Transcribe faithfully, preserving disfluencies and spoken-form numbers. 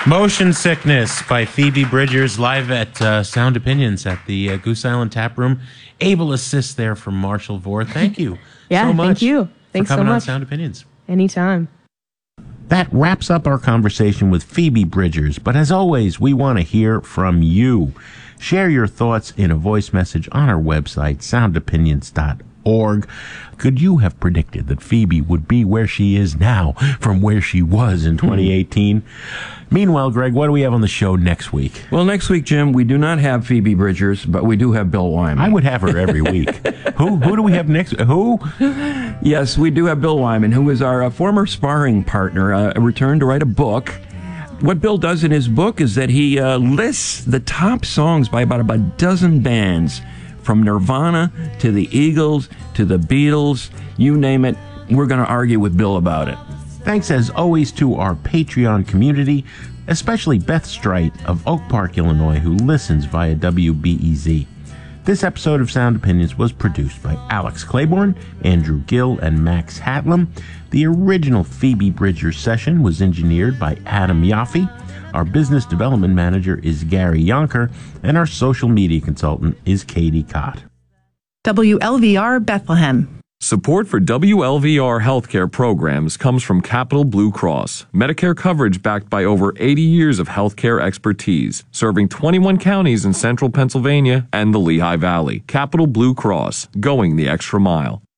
Motion Sickness by Phoebe Bridgers, live at uh, Sound Opinions at the uh, Goose Island Tap Room. Able assist there from Marshall Vore. Thank you yeah, so much thank you. Thanks for coming so much. on Sound Opinions. Anytime. That wraps up our conversation with Phoebe Bridgers. But as always, we want to hear from you. Share your thoughts in a voice message on our website, sound opinions dot org. Could you have predicted that Phoebe would be where she is now from where she was in twenty eighteen? Meanwhile, Greg, what do we have on the show next week? Well, next week, Jim, we do not have Phoebe Bridgers, but we do have Bill Wyman. I would have her every week. who who do we have next? Who? Yes, we do have Bill Wyman, who is our uh, former sparring partner, uh, returned to write a book. What Bill does in his book is that he uh, lists the top songs by about a dozen bands, from Nirvana to the Eagles to the Beatles, you name it. We're going to argue with Bill about it. Thanks as always to our Patreon community, especially Beth Strite of Oak Park, Illinois, who listens via W B E Z. This episode of Sound Opinions was produced by Alex Claiborne, Andrew Gill, and Max Hatlam. The original Phoebe Bridgers session was engineered by Adam Yaffe. Our business development manager is Gary Yonker, and our social media consultant is Katie Cott. W L V R Bethlehem. Support for W L V R healthcare programs comes from Capital Blue Cross, Medicare coverage backed by over eighty years of healthcare expertise, serving twenty-one counties in central Pennsylvania and the Lehigh Valley. Capital Blue Cross, going the extra mile.